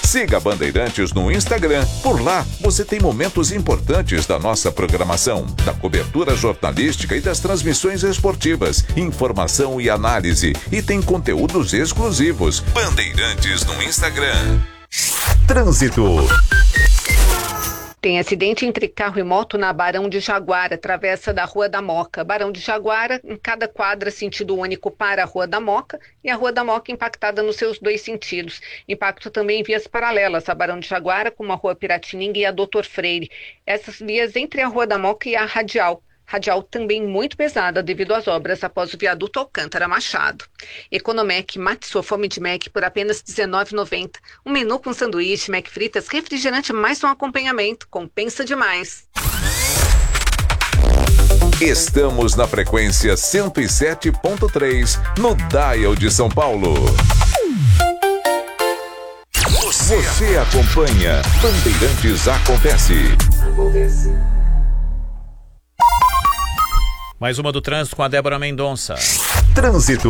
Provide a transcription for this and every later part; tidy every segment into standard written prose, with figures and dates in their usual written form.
Siga a Bandeirantes no Instagram. Por lá, você tem momentos importantes da nossa programação, da cobertura jornalística e das transmissões esportivas, informação e análise. E tem conteúdos exclusivos. Bandeirantes no Instagram. Trânsito. Tem acidente entre carro e moto na Barão de Jaguara, travessa da Rua da Moca. Barão de Jaguara, em cada quadra, sentido único para a Rua da Moca, e a Rua da Moca impactada nos seus dois sentidos. Impacto também em vias paralelas, a Barão de Jaguara, como a Rua Piratininga e a Doutor Freire. Essas vias entre a Rua da Moca e a Radial. Radial também muito pesada devido às obras após o viaduto Alcântara Machado. Economec, mate sua fome de Mac por apenas R$19,90. Um menu com sanduíche, Mac fritas, refrigerante mais um acompanhamento. Compensa demais. Estamos na frequência 107.3 no Dial de São Paulo. Você acompanha Bandeirantes Acontece. Mais uma do trânsito com a Débora Mendonça. Trânsito.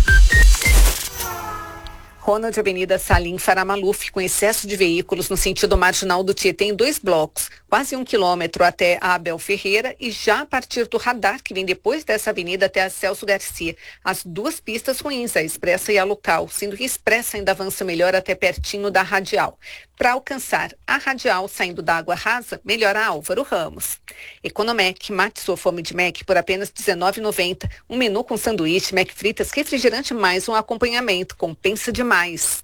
Ronald Avenida Salim Faramaluf, com excesso de veículos no sentido marginal do Tietê em 2 blocos, quase 1 quilômetro até a Abel Ferreira e já a partir do radar que vem depois dessa avenida até a Celso Garcia. As 2 pistas ruins, a expressa e a local, sendo que a expressa ainda avança melhor até pertinho da Radial. Para alcançar a Radial saindo da Água Rasa, melhor a Álvaro Ramos. Economec, mate sua fome de Mac por apenas R$19,90. Um menu com sanduíche, Mac fritas, refrigerante mais um acompanhamento. Compensa demais.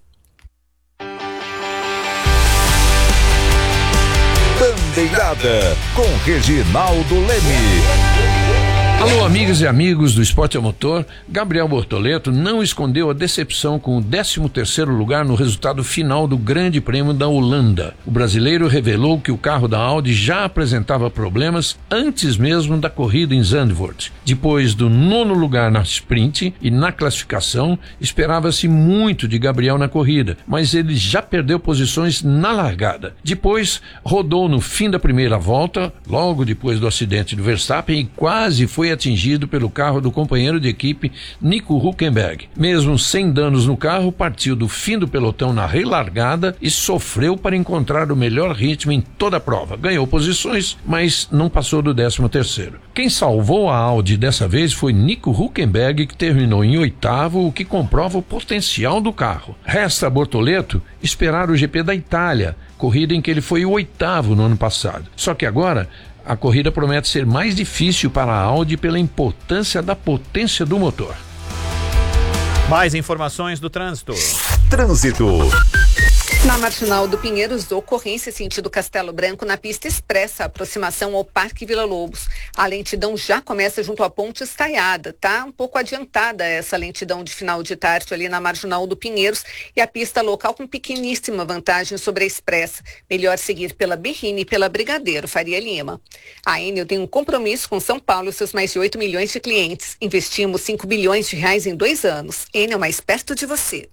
Bandeirada com Reginaldo Leme. Alô, amigas e amigos do Esporte a Motor. Gabriel Bortoleto não escondeu a decepção com o 13º lugar no resultado final do Grande Prêmio da Holanda. O brasileiro revelou que o carro da Audi já apresentava problemas antes mesmo da corrida em Zandvoort. Depois do 9º lugar na sprint e na classificação, esperava-se muito de Gabriel na corrida, mas ele já perdeu posições na largada. Depois, rodou no fim da primeira volta, logo depois do acidente do Verstappen, e quase foi atingido pelo carro do companheiro de equipe Nico Hülkenberg. Mesmo sem danos no carro, partiu do fim do pelotão na relargada e sofreu para encontrar o melhor ritmo em toda a prova. Ganhou posições, mas não passou do 13º. Quem salvou a Audi dessa vez foi Nico Hülkenberg, que terminou em 8º, o que comprova o potencial do carro. Resta a Bortoleto esperar o GP da Itália, corrida em que ele foi o 8º no ano passado. Só que agora a corrida promete ser mais difícil para a Audi pela importância da potência do motor. Mais informações do trânsito. Trânsito. Na Marginal do Pinheiros, ocorrência sentido Castelo Branco na pista expressa, aproximação ao Parque Vila Lobos. A lentidão já começa junto à Ponte Estaiada. Tá um pouco adiantada essa lentidão de final de tarde ali na Marginal do Pinheiros e a pista local com pequeníssima vantagem sobre a expressa. Melhor seguir pela Berrini e pela Brigadeiro Faria Lima. A Enel tem um compromisso com São Paulo e seus mais de 8 milhões de clientes. Investimos R$5 bilhões em 2 anos. Enel mais perto de você.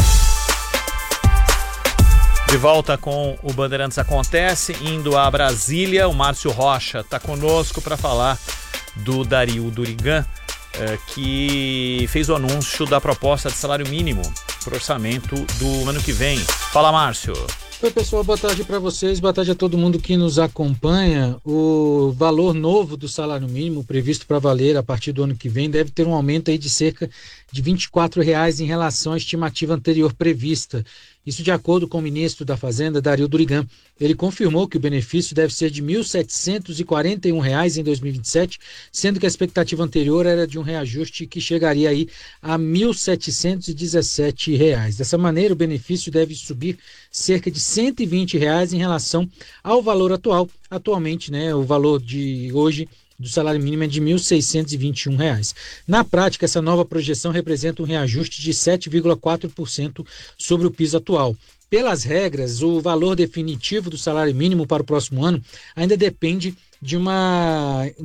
De volta com o Bandeirantes Acontece, indo a Brasília, o Márcio Rocha está conosco para falar do Dario Durigan, que fez o anúncio da proposta de salário mínimo para o orçamento do ano que vem. Fala, Márcio. Oi, pessoal, boa tarde para vocês, boa tarde a todo mundo que nos acompanha. O valor novo do salário mínimo previsto para valer a partir do ano que vem deve ter um aumento aí de cerca de R$ 24,00 em relação à estimativa anterior prevista. Isso de acordo com o ministro da Fazenda, Dario Durigan. Ele confirmou que o benefício deve ser de R$ 1.741 em 2027, sendo que a expectativa anterior era de um reajuste que chegaria aí a R$ 1.717. Dessa maneira, o benefício deve subir cerca de R$ 120 em relação ao valor atual. Atualmente, né, o valor de hoje do salário mínimo é de R$ 1.621. Na prática, essa nova projeção representa um reajuste de 7,4% sobre o piso atual. Pelas regras, o valor definitivo do salário mínimo para o próximo ano ainda depende de uma